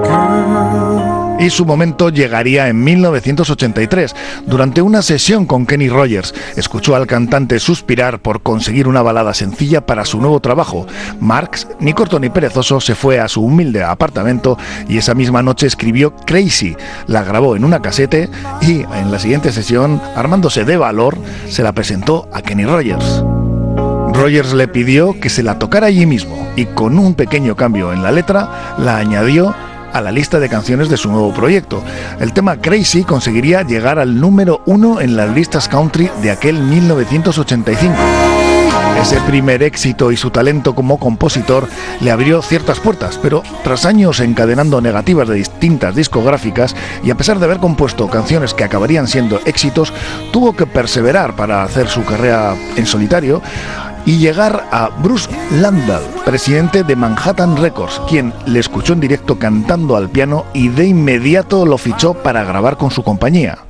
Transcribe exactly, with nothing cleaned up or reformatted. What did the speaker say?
Y su momento llegaría en mil novecientos ochenta y tres. Durante una sesión con Kenny Rogers, escuchó al cantante suspirar por conseguir una balada sencilla para su nuevo trabajo. Marx, ni corto ni perezoso, se fue a su humilde apartamento y esa misma noche escribió Crazy. La grabó en una casete y en la siguiente sesión, armándose de valor, se la presentó a Kenny Rogers. Rogers le pidió que se la tocara allí mismo y con un pequeño cambio en la letra, la añadió a la lista de canciones de su nuevo proyecto. El tema Crazy conseguiría llegar al número uno en las listas country de aquel mil novecientos ochenta y cinco. Ese primer éxito y su talento como compositor le abrió ciertas puertas, pero tras años encadenando negativas de distintas discográficas y a pesar de haber compuesto canciones que acabarían siendo éxitos, tuvo que perseverar para hacer su carrera en solitario y llegar a Bruce Landell, presidente de Manhattan Records, quien le escuchó en directo cantando al piano y de inmediato lo fichó para grabar con su compañía.